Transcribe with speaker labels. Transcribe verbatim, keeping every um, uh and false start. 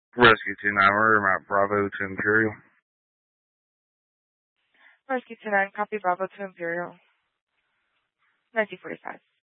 Speaker 1: Rescue two nine, we're at Bravo to Imperial.
Speaker 2: Rescue two nine, copy Bravo to Imperial. nineteen forty-five.